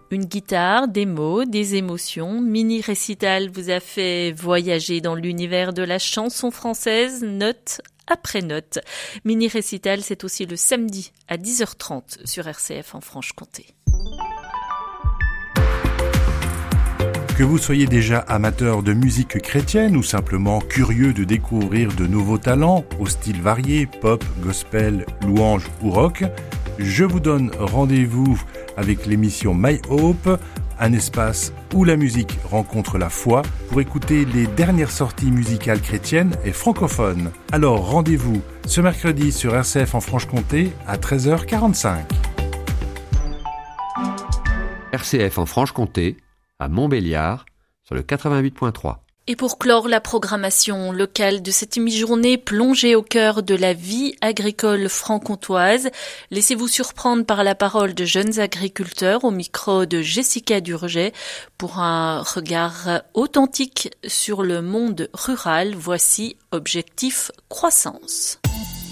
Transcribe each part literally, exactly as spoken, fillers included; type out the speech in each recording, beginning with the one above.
Une guitare, des mots, des émotions. Mini Récital vous a fait voyager dans l'univers de la chanson française, note après note. Mini Récital, c'est aussi le samedi à dix heures trente sur R C F en Franche-Comté. Que vous soyez déjà amateur de musique chrétienne ou simplement curieux de découvrir de nouveaux talents aux styles variés, pop, gospel, louange ou rock, je vous donne rendez-vous avec l'émission My Hope, un espace où la musique rencontre la foi pour écouter les dernières sorties musicales chrétiennes et francophones. Alors rendez-vous ce mercredi sur R C F en Franche-Comté à treize heures quarante-cinq. R C F en Franche-Comté, à Montbéliard, sur le quatre-vingt-huit point trois. Et pour clore la programmation locale de cette mi-journée plongée au cœur de la vie agricole franc-comtoise, laissez-vous surprendre par la parole de jeunes agriculteurs au micro de Jessica Durget pour un regard authentique sur le monde rural. Voici Objectif Croissance.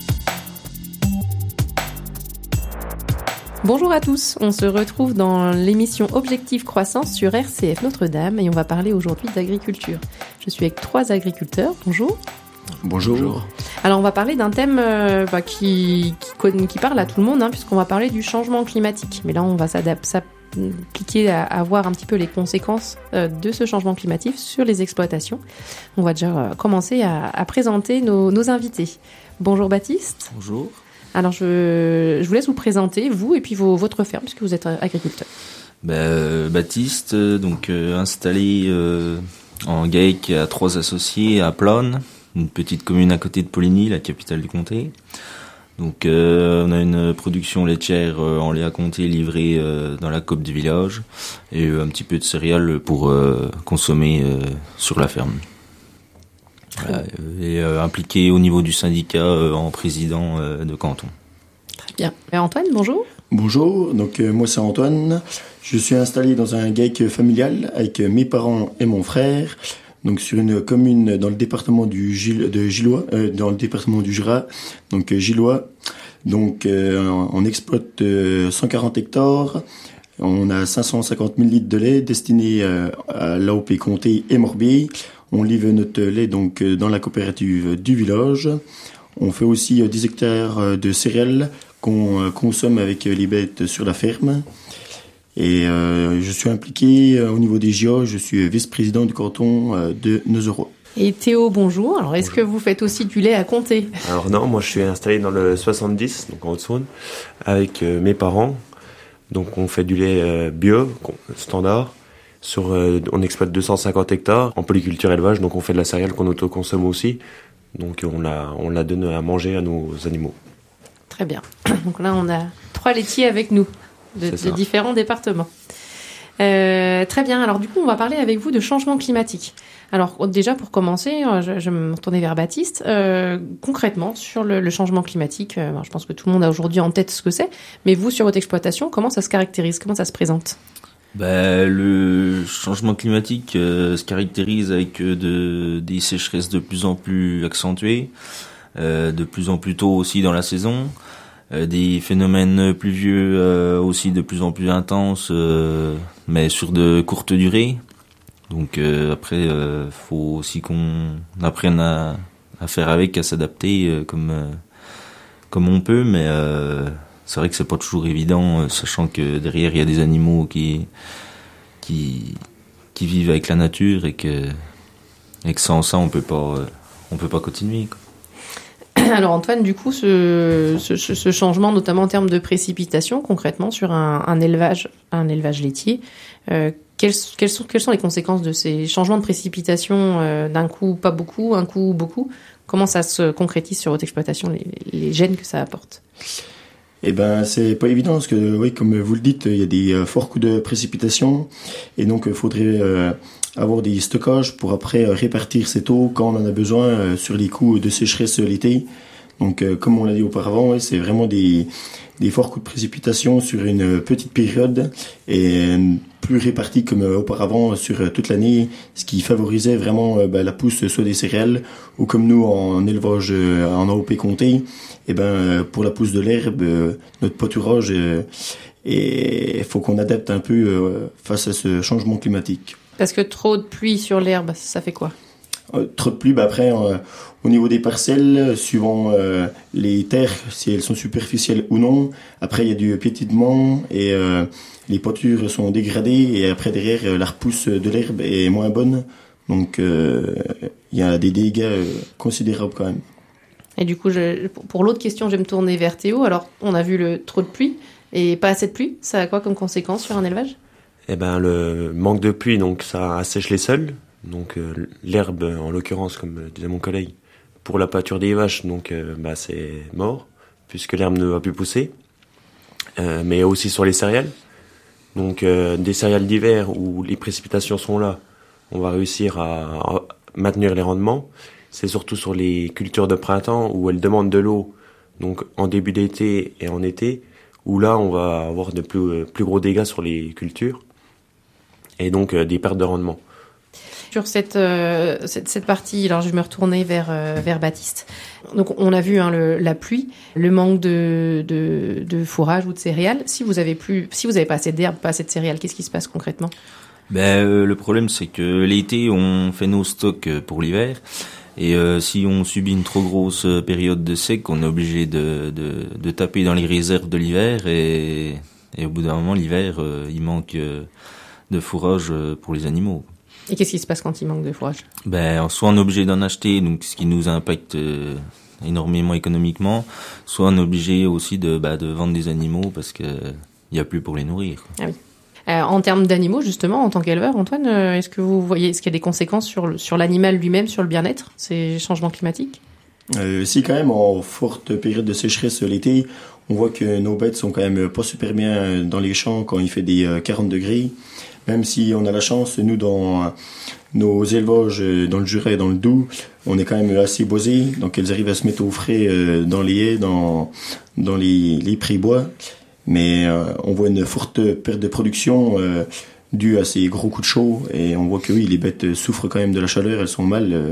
Bonjour à tous, on se retrouve dans l'émission Objectif Croissance sur R C F Notre-Dame et on va parler aujourd'hui d'agriculture. Je suis avec trois agriculteurs, bonjour. Bonjour. Alors on va parler d'un thème euh, bah, qui, qui, qui parle à tout le monde, hein, puisqu'on va parler du changement climatique. Mais là on va s'appliquer à, à voir un petit peu les conséquences euh, de ce changement climatique sur les exploitations. On va déjà euh, commencer à, à présenter nos, nos invités. Bonjour Baptiste. Bonjour. Alors, je, je vous laisse vous présenter, vous et puis vos, votre ferme, puisque vous êtes agriculteur. Ben, euh, Baptiste, donc euh, installé euh, en GAEC à trois associés à Plonne, une petite commune à côté de Poligny, la capitale du comté. Donc, euh, on a une production laitière euh, en lait à comté livrée euh, dans la coop du village et euh, un petit peu de céréales pour euh, consommer euh, sur la ferme. Voilà, et euh, impliqué au niveau du syndicat euh, en président euh, de canton. Très bien. Et Antoine, bonjour. Bonjour, donc euh, moi c'est Antoine. Je suis installé dans un GAEC familial avec mes parents et mon frère, donc sur une commune dans le département du Gil, de Gillois, euh, dans le département du Jura, donc euh, Gillois. Donc euh, on exploite euh, cent quarante hectares. On a cinq cent cinquante mille litres de lait destinés euh, à l'A O P Comté et Morbier. On livre notre lait donc dans la coopérative du village. On fait aussi dix hectares de céréales qu'on consomme avec les bêtes sur la ferme. Et euh, je suis impliqué au niveau des J A, je suis vice-président du canton de Neuzeroy. Et Théo, bonjour. Alors, est-ce bonjour. que vous faites aussi du lait à compter ? Alors non, moi je suis installé dans le soixante-dix, donc en Haute-Saône, avec euh, mes parents. Donc on fait du lait euh, bio, standard. Sur, euh, on exploite deux cent cinquante hectares en polyculture élevage, donc on fait de la céréale qu'on autoconsomme aussi. Donc on la, on la donne à manger à nos animaux. Très bien. Donc là, on a trois laitiers avec nous, de, de différents départements. Euh, très bien. Alors du coup, on va parler avec vous de changement climatique. Alors déjà, pour commencer, je, je vais me tourner vers Baptiste. Euh, concrètement, sur le, le changement climatique, euh, je pense que tout le monde a aujourd'hui en tête ce que c'est. Mais vous, sur votre exploitation, comment ça se caractérise ? Comment ça se présente ? Ben, le changement climatique euh, se caractérise avec euh, de, des sécheresses de plus en plus accentuées, euh, de plus en plus tôt aussi dans la saison, euh, des phénomènes pluvieux euh, aussi de plus en plus intenses, euh, mais sur de courtes durées. Donc euh, après, euh, faut aussi qu'on apprenne à, à faire avec, à s'adapter euh, comme euh, comme on peut, mais euh, c'est vrai que c'est pas toujours évident, euh, sachant que derrière il y a des animaux qui qui qui vivent avec la nature et que et que sans ça on peut pas euh, on peut pas continuer, quoi. Alors Antoine, du coup, ce, ce, ce changement, notamment en termes de précipitation, concrètement sur un, un élevage, un élevage laitier, euh, quelles, quelles sont quelles sont les conséquences de ces changements de précipitation, euh, d'un coup pas beaucoup, un coup beaucoup? Comment ça se concrétise sur votre exploitation, les, les gènes que ça apporte? Eh ben, c'est pas évident parce que, oui, comme vous le dites, il y a des euh, forts coups de précipitation et donc il faudrait euh, avoir des stockages pour après euh, répartir cette eau quand on en a besoin euh, sur les coups de sécheresse l'été. Donc, euh, comme on l'a dit auparavant, ouais, c'est vraiment des, des forts coups de précipitation sur une petite période et euh, plus répartis comme euh, auparavant sur euh, toute l'année, ce qui favorisait vraiment euh, ben, la pousse soit des céréales ou comme nous en élevage euh, en A O P Comté, et ben euh, pour la pousse de l'herbe, euh, notre pâturage euh, et il faut qu'on adapte un peu euh, face à ce changement climatique. Parce que trop de pluie sur l'herbe, ça fait quoi ? Euh, trop de pluie, bah après, euh, au niveau des parcelles, suivant euh, les terres, si elles sont superficielles ou non, après il y a du piétinement et euh, les peintures sont dégradées et après derrière euh, la repousse de l'herbe est moins bonne. Donc euh, il y a des dégâts euh, considérables quand même. Et du coup, je, pour l'autre question, je vais me tourner vers Théo. Alors, on a vu le trop de pluie et pas assez de pluie. Ça a quoi comme conséquence sur un élevage ? Eh ben, le manque de pluie, donc ça assèche les sols. Donc euh, l'herbe, en l'occurrence, comme disait mon collègue, pour la pâture des vaches, donc euh, bah, c'est mort, puisque l'herbe ne va plus pousser. Euh, mais aussi sur les céréales. Donc euh, des céréales d'hiver où les précipitations sont là, on va réussir à, à maintenir les rendements. C'est surtout sur les cultures de printemps où elles demandent de l'eau, donc en début d'été et en été, où là on va avoir de plus, plus gros dégâts sur les cultures et donc euh, des pertes de rendement. Sur cette, euh, cette, cette partie, alors je vais me retourner vers, euh, vers Baptiste. Donc on a vu hein, le, la pluie, le manque de, de, de fourrage ou de céréales. Si vous avez plus, si vous avez pas assez d'herbe, pas assez de céréales, qu'est-ce qui se passe concrètement ? Ben euh, le problème c'est que l'été on fait nos stocks pour l'hiver. Et euh, si on subit une trop grosse période de sec, on est obligé de, de, de taper dans les réserves de l'hiver et, et au bout d'un moment, l'hiver, euh, il manque euh, de fourrage pour les animaux. Et qu'est-ce qui se passe quand il manque de fourrage ? Ben, soit on est obligé d'en acheter, donc ce qui nous impacte euh, énormément économiquement, soit on est obligé aussi de, bah, de vendre des animaux parce que il y a plus pour les nourrir. Ah oui. Euh, en termes d'animaux, justement, en tant qu'éleveur, Antoine, euh, est-ce que vous voyez, est-ce qu'il y a des conséquences sur, le, sur l'animal lui-même, sur le bien-être, ces changements climatiques ? euh, Si, quand même, en forte période de sécheresse l'été, on voit que nos bêtes sont quand même pas super bien dans les champs quand il fait des euh, quarante degrés. Même si on a la chance, nous, dans euh, nos élevages, dans le Jura et dans le Doubs, on est quand même assez boisés, donc elles arrivent à se mettre au frais euh, dans les haies, dans, dans les, les prés-bois. Mais euh, on voit une forte perte de production euh, due à ces gros coups de chaud et on voit que oui, les bêtes souffrent quand même de la chaleur, elles sont mal euh,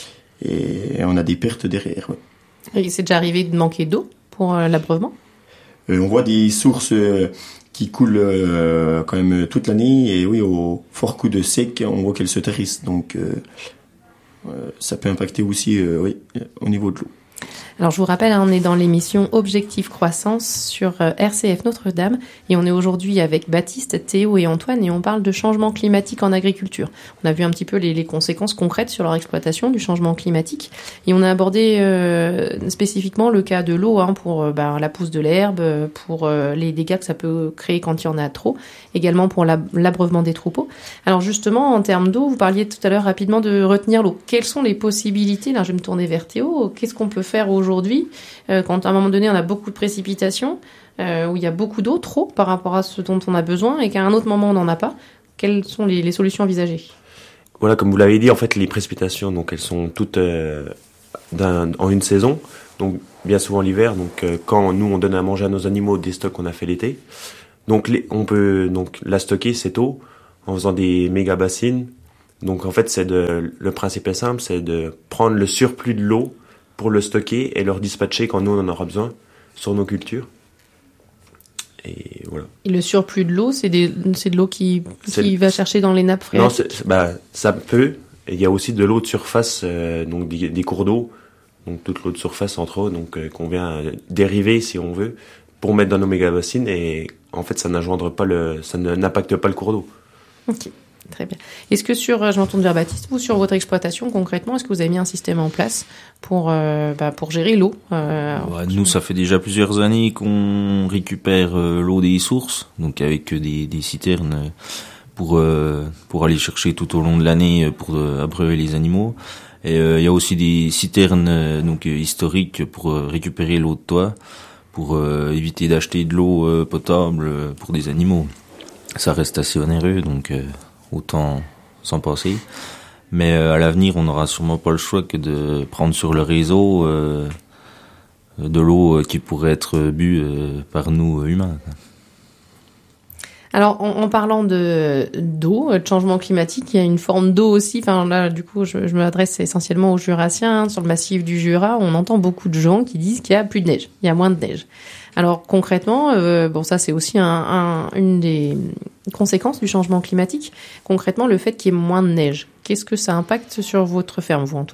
et on a des pertes derrière. Ouais. Et c'est déjà arrivé de manquer d'eau pour euh, l'abreuvement ? euh, On voit des sources euh, qui coulent euh, quand même toute l'année et oui, au fort coup de sec, on voit qu'elles se tarissent. Donc euh, euh, ça peut impacter aussi euh, oui, au niveau de l'eau. Alors je vous rappelle, on est dans l'émission Objectif Croissance sur R C F Notre-Dame et on est aujourd'hui avec Baptiste, Théo et Antoine et on parle de changement climatique en agriculture. On a vu un petit peu les, les conséquences concrètes sur leur exploitation du changement climatique et on a abordé euh, spécifiquement le cas de l'eau hein, pour euh, bah, la pousse de l'herbe, pour euh, les dégâts que ça peut créer quand il y en a trop, également pour la, l'abreuvement des troupeaux. Alors justement, en termes d'eau, vous parliez tout à l'heure rapidement de retenir l'eau. Quelles sont les possibilités ? Là, je vais me tourner vers Théo. Qu'est-ce qu'on peut faire aujourd'hui Aujourd'hui, euh, quand à un moment donné on a beaucoup de précipitations, euh, où il y a beaucoup d'eau, trop par rapport à ce dont on a besoin, et qu'à un autre moment on n'en a pas, quelles sont les, les solutions envisagées ? Voilà, comme vous l'avez dit, en fait, les précipitations, donc elles sont toutes euh, d'un, en une saison, donc bien souvent l'hiver. Donc euh, quand nous on donne à manger à nos animaux des stocks qu'on a fait l'été, donc les, on peut donc la stocker cette eau en faisant des méga bassines. Donc en fait, c'est de, le principe est simple, c'est de prendre le surplus de l'eau pour le stocker et le redispatcher quand nous on en aura besoin sur nos cultures. Et voilà. Et le surplus de l'eau, c'est, des, c'est de l'eau qui, qui va chercher dans les nappes phréatiques ? Non, c'est, bah, ça peut. Et il y a aussi de l'eau de surface, euh, donc des, des cours d'eau, donc toute l'eau de surface entre eux, donc euh, qu'on vient dériver si on veut, pour mettre dans nos méga bassines. Et en fait, ça n'engendre pas le, ça ne, n'impacte pas le cours d'eau. Ok. Très bien. Est-ce que sur, je m'entends vers Baptiste, vous, sur votre exploitation, concrètement, est-ce que vous avez mis un système en place pour, euh, bah, pour gérer l'eau euh, ouais, Nous, ça fait déjà plusieurs années qu'on récupère euh, l'eau des sources, donc avec des, des citernes pour, euh, pour aller chercher tout au long de l'année pour euh, abreuver les animaux. Et il euh, y a aussi des citernes euh, donc historiques pour euh, récupérer l'eau de toit, pour euh, éviter d'acheter de l'eau euh, potable pour des animaux. Ça reste assez onéreux, donc... Euh, autant s'en passer. Mais euh, à l'avenir, on n'aura sûrement pas le choix que de prendre sur le réseau euh, de l'eau qui pourrait être bue euh, par nous, humains. Alors, en, en parlant de d'eau, de changement climatique, il y a une forme d'eau aussi. Enfin, là, du coup, je, je m'adresse essentiellement aux Jurassiens. Hein. Sur le massif du Jura, on entend beaucoup de gens qui disent qu'il y a plus de neige, il y a moins de neige. Alors, concrètement, euh, bon, ça, c'est aussi un, un, une des conséquences du changement climatique. Concrètement, le fait qu'il y ait moins de neige, qu'est-ce que ça impacte sur votre ferme, vous, Antoine ?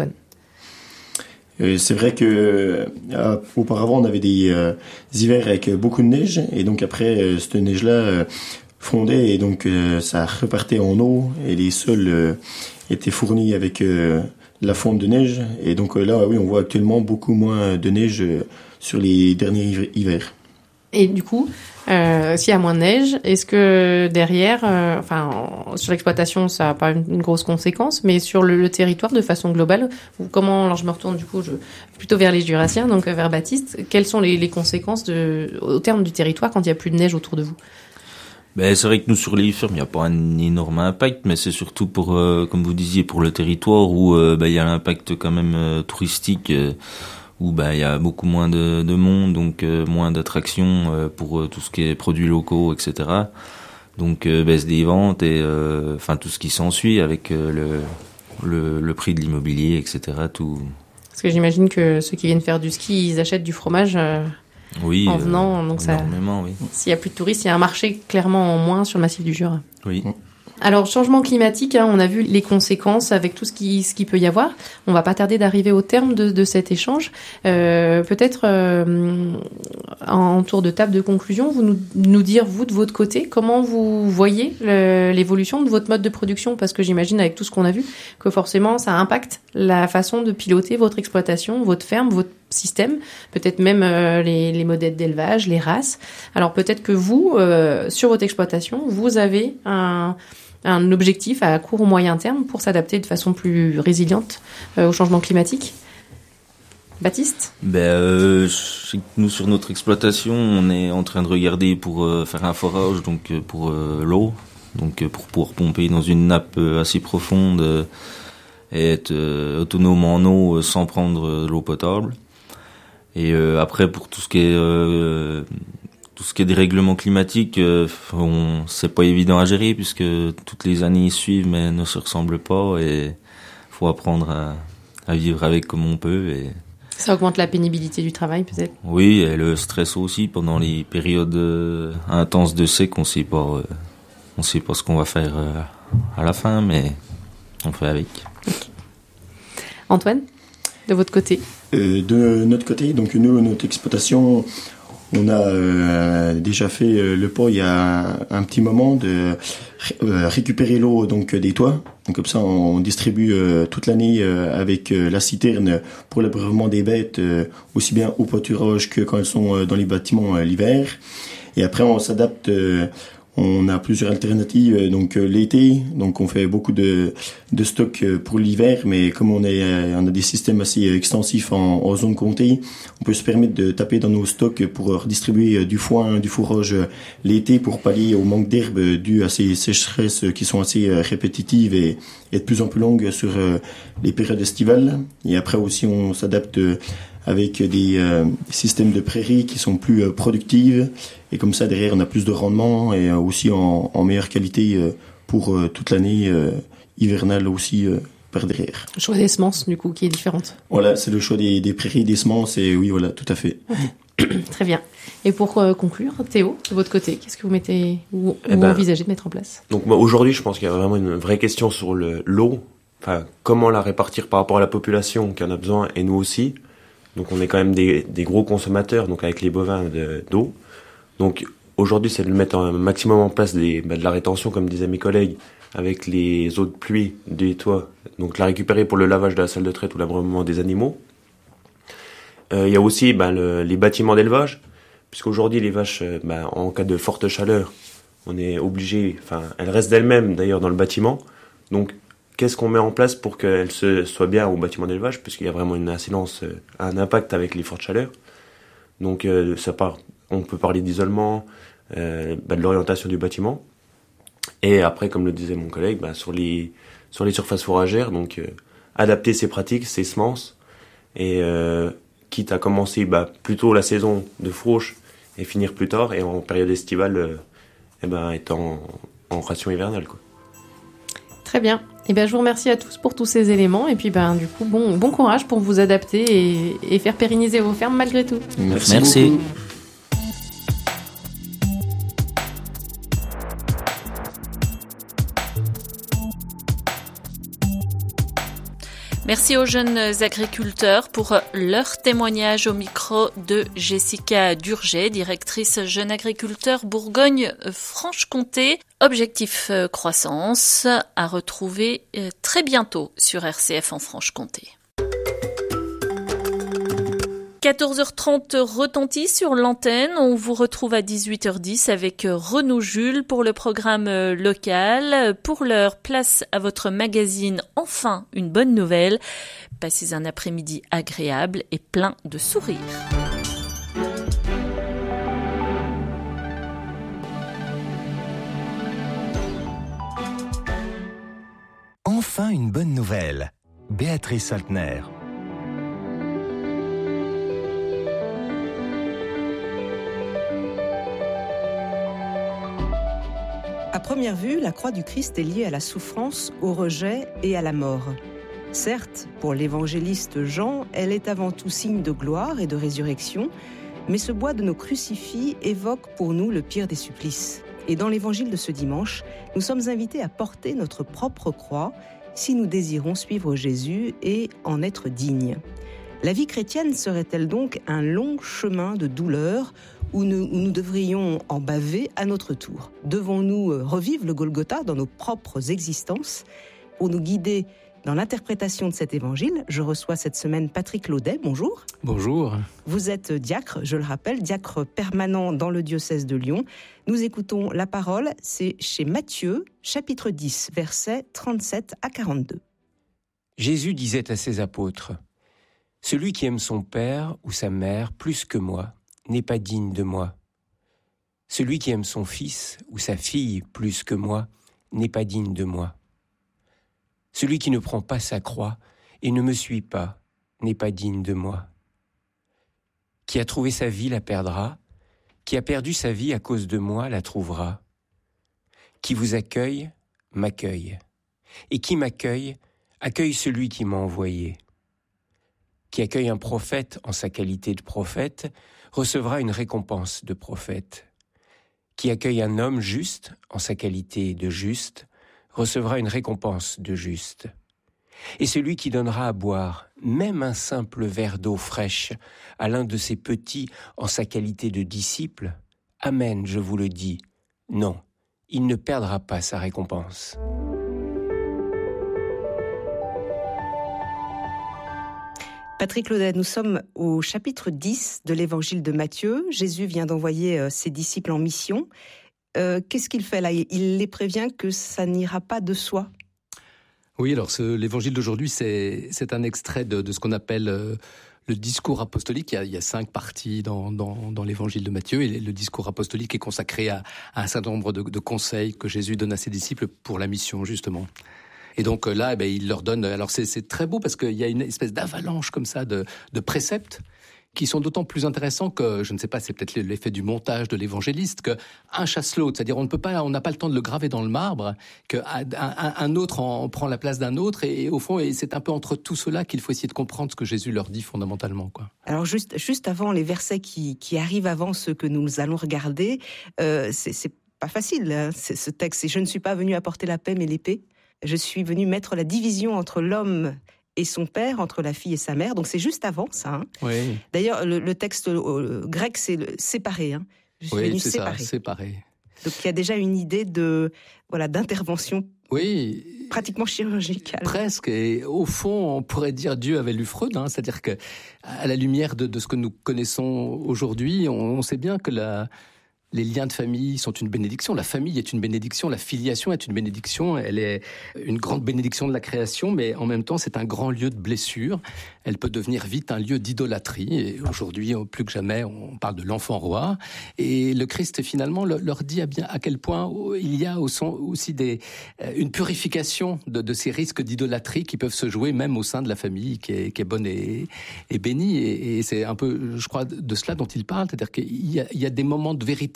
Euh, c'est vrai que euh, auparavant, on avait des, euh, des hivers avec beaucoup de neige, et donc après, euh, cette neige-là euh, fondait, et donc euh, ça repartait en eau, et les sols euh, étaient fournis avec euh, la fonte de neige, et donc euh, là, oui, on voit actuellement beaucoup moins de neige euh, sur les derniers hivers. Et du coup, euh, s'il y a moins de neige, est-ce que derrière, euh, enfin, sur l'exploitation, ça n'a pas une, une grosse conséquence, mais sur le, le territoire de façon globale, ou comment, alors je me retourne du coup, je, plutôt vers les Jurassiens, donc vers Baptiste, quelles sont les, les conséquences de, au terme du territoire quand il n'y a plus de neige autour de vous ? Ben, c'est vrai que nous, sur les fermes, il n'y a pas un énorme impact, mais c'est surtout pour, euh, comme vous disiez, pour le territoire où euh, ben, il y a l'impact quand même euh, touristique, euh, où bah il y a beaucoup moins de, de monde, donc euh, moins d'attractions euh, pour euh, tout ce qui est produits locaux, et cetera. Donc euh, baisse des ventes et euh, enfin tout ce qui s'ensuit avec euh, le, le le prix de l'immobilier, et cetera. Tout. Parce que j'imagine que ceux qui viennent faire du ski, ils achètent du fromage euh, oui, en venant, euh, donc ça. Énormément, oui. S'il y a plus de touristes, il y a un marché clairement en moins sur le massif du Jura. Oui. Alors, changement climatique, hein, on a vu les conséquences avec tout ce qui, ce qui peut y avoir. On va pas tarder d'arriver au terme de, de cet échange. Euh, peut-être, euh, en tour de table de conclusion, vous nous, nous dire, vous, de votre côté, comment vous voyez le, l'évolution de votre mode de production, parce que j'imagine, avec tout ce qu'on a vu, que forcément, ça impacte la façon de piloter votre exploitation, votre ferme, votre système, peut-être même euh, les, les modèles d'élevage, les races. Alors, peut-être que vous, euh, sur votre exploitation, vous avez un... un objectif à court ou moyen terme pour s'adapter de façon plus résiliente euh, au changement climatique. Baptiste ? Ben, euh, je sais que nous, sur notre exploitation, on est en train de regarder pour euh, faire un forage, donc euh, pour euh, l'eau, donc euh, pour pouvoir pomper dans une nappe euh, assez profonde euh, et être euh, autonome en eau euh, sans prendre euh, de l'eau potable. Et euh, après, pour tout ce qui est euh, tout ce qui est dérèglement climatique, euh, on, c'est pas évident à gérer puisque toutes les années suivent mais ne se ressemblent pas et faut apprendre à, à vivre avec comme on peut. Et ça augmente la pénibilité du travail peut-être. Oui, et le stress aussi pendant les périodes euh, intenses de sec, on sait pas, euh, on sait pas ce qu'on va faire euh, à la fin, mais on fait avec. Okay. Antoine, de votre côté. Euh, de notre côté, donc nous, notre exploitation. On a euh, déjà fait euh, le pas il y a un, un petit moment de euh, récupérer l'eau donc des toits. Donc comme ça, on distribue euh, toute l'année euh, avec euh, la citerne pour l'abreuvement des bêtes, euh, aussi bien au pâturage que quand elles sont euh, dans les bâtiments euh, l'hiver. Et après, on s'adapte. Euh, On a plusieurs alternatives, donc euh, l'été, donc on fait beaucoup de de stock pour l'hiver, mais comme on est euh, on a des systèmes assez extensifs en, en zone comté, on peut se permettre de taper dans nos stocks pour redistribuer du foin, du fourrage l'été pour pallier au manque d'herbe dû à ces sécheresses qui sont assez répétitives et, et de plus en plus longues sur euh, les périodes estivales. Et après aussi on s'adapte avec des euh, systèmes de prairies qui sont plus euh, productives. Et comme ça, derrière, on a plus de rendement et euh, aussi en, en meilleure qualité euh, pour euh, toute l'année euh, hivernale aussi euh, par derrière. Le choix des semences, du coup, qui est différente. Voilà, c'est le choix des, des prairies, des semences, et oui, voilà, tout à fait. Très bien. Et pour euh, conclure, Théo, de votre côté, qu'est-ce que vous mettez ou, eh ou ben, envisagez de mettre en place ? Donc moi, aujourd'hui, je pense qu'il y a vraiment une vraie question sur le, l'eau. Enfin, comment la répartir par rapport à la population qui en a besoin, et nous aussi. Donc on est quand même des, des gros consommateurs, donc avec les bovins de, d'eau. Donc aujourd'hui, c'est de mettre un maximum en place des, bah, de la rétention, comme disaient mes collègues, avec les eaux de pluie des toits. Donc la récupérer pour le lavage de la salle de traite ou l'abreuvement des animaux. Il euh, y a aussi bah, le, les bâtiments d'élevage, puisqu'aujourd'hui les vaches, bah, en cas de forte chaleur, on est obligé, enfin elles restent d'elles-mêmes d'ailleurs dans le bâtiment. Donc qu'est-ce qu'on met en place pour qu'elle se soit bien au bâtiment d'élevage, puisqu'il y a vraiment une incidence, un impact avec les fortes chaleurs. Donc euh, ça part, on peut parler d'isolement, euh, bah, de l'orientation du bâtiment. Et après, comme le disait mon collègue, bah, sur les sur les surfaces fourragères, donc euh, adapter ses pratiques, ses semences, et euh, quitte à commencer bah, plutôt la saison de fauche et finir plus tard, et en période estivale, euh, eh ben, est en, en ration hivernale, quoi. Très bien. Et ben, je vous remercie à tous pour tous ces éléments. Et puis, ben, du coup, bon, bon courage pour vous adapter et, et faire pérenniser vos fermes malgré tout. Merci. Merci. beaucoup. Merci aux jeunes agriculteurs pour leur témoignage au micro de Jessica Durget, directrice Jeunes Agriculteurs Bourgogne-Franche-Comté. Objectif croissance à retrouver très bientôt sur R C F en Franche-Comté. quatorze heures trente retentit sur l'antenne. On vous retrouve à dix-huit heures dix avec Renaud Jules pour le programme local. Pour l'heure, place à votre magazine Enfin une bonne nouvelle. Passez un après-midi agréable et plein de sourires. Enfin une bonne nouvelle. Béatrice Saltner. À première vue, la croix du Christ est liée à la souffrance, au rejet et à la mort. Certes, pour l'évangéliste Jean, elle est avant tout signe de gloire et de résurrection, mais ce bois de nos crucifix évoque pour nous le pire des supplices. Et dans l'évangile de ce dimanche, nous sommes invités à porter notre propre croix si nous désirons suivre Jésus et en être dignes. La vie chrétienne serait-elle donc un long chemin de douleur où nous, où nous devrions en baver à notre tour? Devons-nous revivre le Golgotha dans nos propres existences? Pour nous guider dans l'interprétation de cet évangile, je reçois cette semaine Patrick Laudet. Bonjour. Bonjour. Vous êtes diacre, je le rappelle, diacre permanent dans le diocèse de Lyon. Nous écoutons la parole, c'est chez Matthieu, chapitre dix, versets trente-sept à quarante-deux. Jésus disait à ses apôtres : « Celui qui aime son père ou sa mère plus que moi n'est pas digne de moi. Celui qui aime son fils ou sa fille plus que moi n'est pas digne de moi. Celui qui ne prend pas sa croix et ne me suit pas n'est pas digne de moi. Qui a trouvé sa vie la perdra, qui a perdu sa vie à cause de moi la trouvera. Qui vous accueille, m'accueille. Et qui m'accueille, accueille celui qui m'a envoyé. Qui accueille un prophète en sa qualité de prophète, recevra une récompense de prophète. Qui accueille un homme juste en sa qualité de juste, recevra une récompense de juste. Et celui qui donnera à boire, même un simple verre d'eau fraîche, à l'un de ses petits en sa qualité de disciple, amen, je vous le dis, non, il ne perdra pas sa récompense. » Patrick Laudet, nous sommes au chapitre dix de l'évangile de Matthieu. Jésus vient d'envoyer euh, ses disciples en mission. Euh, qu'est-ce qu'il fait là? Il les prévient que ça n'ira pas de soi. Oui, alors ce, l'évangile d'aujourd'hui, c'est, c'est un extrait de, de ce qu'on appelle euh, le discours apostolique. Il y a, il y a cinq parties dans, dans, dans l'évangile de Matthieu, et le discours apostolique est consacré à, à un certain nombre de, de conseils que Jésus donne à ses disciples pour la mission, justement. Et donc là, eh bien, il leur donne... Alors c'est, c'est très beau parce qu'il y a une espèce d'avalanche comme ça de, de préceptes qui sont d'autant plus intéressants que, je ne sais pas, c'est peut-être l'effet du montage de l'évangéliste, qu'un chasse l'autre. C'est-à-dire, on ne peut pas, on n'a pas le temps de le graver dans le marbre, qu'un un autre en prend la place d'un autre, et, et au fond, et c'est un peu entre tout cela qu'il faut essayer de comprendre ce que Jésus leur dit fondamentalement, quoi. Alors, juste, juste avant, les versets qui, qui arrivent avant ceux que nous allons regarder, euh, c'est, c'est pas facile, hein, c'est, ce texte. C'est « Je ne suis pas venu apporter la paix, mais l'épée. Je suis venu mettre la division entre l'homme et son père, entre la fille et sa mère. » Donc c'est juste avant ça. Hein. Oui. D'ailleurs, le, le texte le grec, c'est le séparé. Hein. Je suis oui, venu c'est séparer. ça, séparé. Donc il y a déjà une idée de, voilà, d'intervention oui, pratiquement chirurgicale. Presque. Et au fond, on pourrait dire Dieu avait lu Freud. Hein. C'est-à-dire que, à la lumière de, de ce que nous connaissons aujourd'hui, on, on sait bien que la... les liens de famille sont une bénédiction. La famille est une bénédiction. La filiation est une bénédiction. Elle est une grande bénédiction de la création, mais en même temps, c'est un grand lieu de blessure. Elle peut devenir vite un lieu d'idolâtrie. Et aujourd'hui, plus que jamais, on parle de l'enfant roi. Et le Christ, finalement, leur dit à bien à quel point il y a aussi des, une purification de, de ces risques d'idolâtrie qui peuvent se jouer même au sein de la famille qui est, qui est bonne et, et bénie. Et, et c'est un peu, je crois, de cela dont il parle. C'est-à-dire qu'il y a, il y a des moments de vérité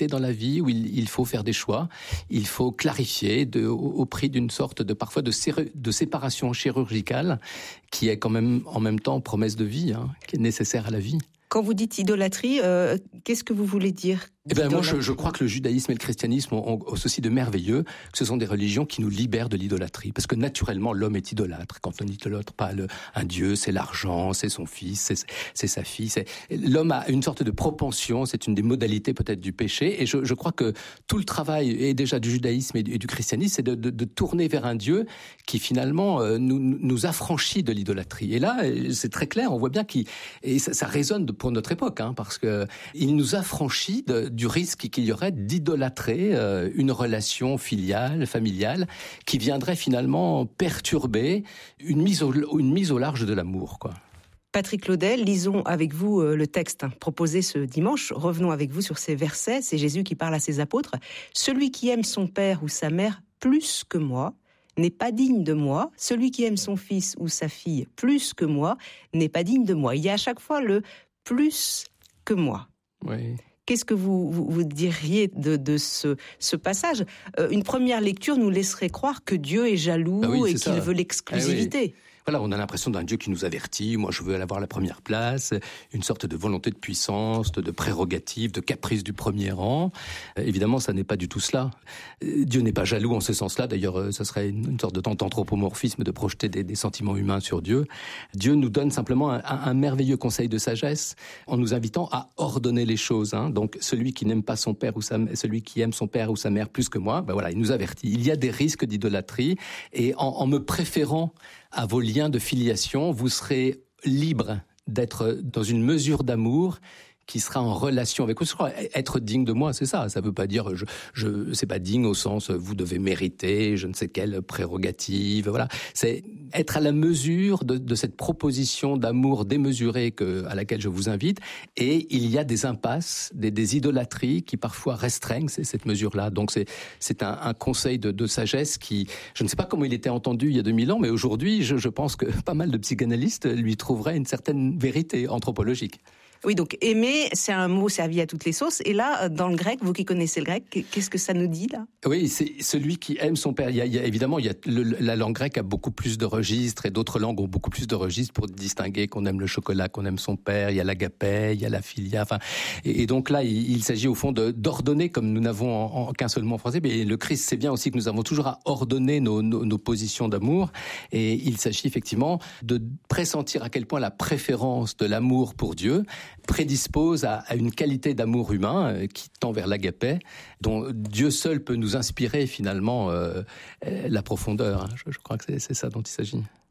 dans la vie où il, il faut faire des choix, il faut clarifier de, au, au prix d'une sorte de parfois de, sé- de séparation chirurgicale qui est quand même en même temps promesse de vie, hein, qui est nécessaire à la vie. Quand vous dites idolâtrie, euh, qu'est-ce que vous voulez dire ? Eh ben moi, je, je crois que le judaïsme et le christianisme ont, ont ceci de merveilleux, que ce sont des religions qui nous libèrent de l'idolâtrie. Parce que naturellement, l'homme est idolâtre. Quand on n'idolâtre pas le, un dieu, c'est l'argent, c'est son fils, c'est, c'est sa fille. C'est, l'homme a une sorte de propension, c'est une des modalités peut-être du péché. Et je, je crois que tout le travail, et déjà du judaïsme et du, et du christianisme, c'est de, de, de tourner vers un Dieu qui finalement euh, nous, nous affranchit de l'idolâtrie. Et là, c'est très clair, on voit bien qu'il, et ça, ça résonne pour notre époque, hein, parce que il nous affranchit de, du risque qu'il y aurait d'idolâtrer euh, une relation filiale, familiale, qui viendrait finalement perturber une mise au, une mise au large de l'amour, quoi. Patrick Claudel, lisons avec vous le texte proposé ce dimanche. Revenons avec vous sur ces versets. C'est Jésus qui parle à ses apôtres. « Celui qui aime son père ou sa mère plus que moi n'est pas digne de moi. Celui qui aime son fils ou sa fille plus que moi n'est pas digne de moi. » Il y a à chaque fois le « plus que moi ». Oui. Qu'est-ce que vous, vous, vous diriez de, de ce, ce passage ? euh, Une première lecture nous laisserait croire que Dieu est jaloux ah oui, et qu'il ça. veut l'exclusivité. Ah oui. Voilà, on a l'impression d'un Dieu qui nous avertit, moi je veux avoir la première place, une sorte de volonté de puissance, de, de prérogative, de caprice du premier rang. Euh, évidemment, ça n'est pas du tout cela. Euh, Dieu n'est pas jaloux en ce sens-là, d'ailleurs euh, ça serait une, une sorte de d'anthropomorphisme de projeter des, des sentiments humains sur Dieu. Dieu nous donne simplement un, un, un merveilleux conseil de sagesse en nous invitant à ordonner les choses. Hein. Donc celui qui n'aime pas son père ou sa, celui qui aime son père ou sa mère plus que moi, ben voilà, il nous avertit. Il y a des risques d'idolâtrie et en, en me préférant à vos liens de filiation, vous serez libre d'être dans une mesure d'amour qui sera en relation avec vous. Être digne de moi, c'est ça. Ça veut pas dire, je, je, c'est pas digne au sens, vous devez mériter, je ne sais quelle prérogative, voilà. C'est être à la mesure de, de cette proposition d'amour démesuré que, à laquelle je vous invite. Et il y a des impasses, des, des idolâtries qui parfois restreignent cette mesure-là. Donc c'est, c'est un, un conseil de, de sagesse qui, je ne sais pas comment il était entendu il y a deux mille ans, mais aujourd'hui, je, je pense que pas mal de psychanalystes lui trouveraient une certaine vérité anthropologique. Oui, donc aimer, c'est un mot servi à toutes les sauces. Et là, dans le grec, vous qui connaissez le grec, qu'est-ce que ça nous dit là ? Oui, c'est celui qui aime son père. Il y a, il y a évidemment, il y a le, la langue grecque a beaucoup plus de registres et d'autres langues ont beaucoup plus de registres pour distinguer qu'on aime le chocolat, qu'on aime son père. Il y a l'agapé, il y a la philia. Enfin, et, et donc là, il, il s'agit au fond de d'ordonner, comme nous n'avons en, en, qu'un seul mot en français. Mais le Christ sait bien aussi que nous avons toujours à ordonner nos, nos, nos positions d'amour. Et il s'agit effectivement de pressentir à quel point la préférence de l'amour pour Dieu prédispose à, à une qualité d'amour humain euh, qui tend vers l'agapé, dont Dieu seul peut nous inspirer finalement euh, euh, la profondeur. Hein. Je, je crois que c'est, c'est ça dont il s'agit.